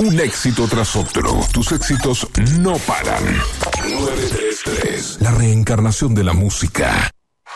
Un éxito tras otro. Tus éxitos no paran. 933. La reencarnación de la música.